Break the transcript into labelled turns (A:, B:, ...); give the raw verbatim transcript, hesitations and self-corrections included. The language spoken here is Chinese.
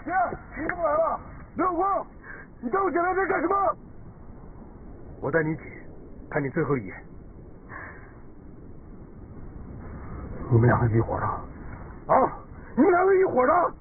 A: 姐，你怎么来了？刘光，你带我姐来这干什么？我带你姐看你最后一眼。你们两个一伙的？啊，你们两个一伙的？